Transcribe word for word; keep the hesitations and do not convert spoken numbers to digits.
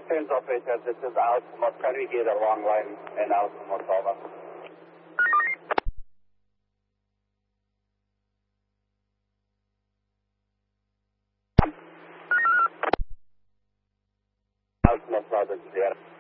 Trains operator, this is Alex Moscow. We get a long line in Alex Moscow. Alex Moscow, this is the